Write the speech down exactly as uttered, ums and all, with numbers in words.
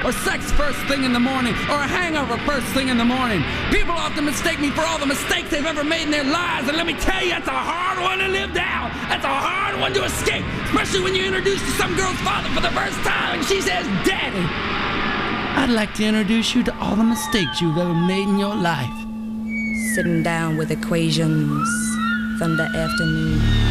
or sex first thing in the morning, or a hangover first thing in the morning. People often mistake me for all the mistakes they've ever made in their lives, and let me tell you, that's a hard one to live down. That's a hard one to escape, especially when you're introduced to some girl's father for the first time and she says, Daddy. I'd like to introduce you to all the mistakes you've ever made in your life. Sitting down with equations, Thunder afternoon.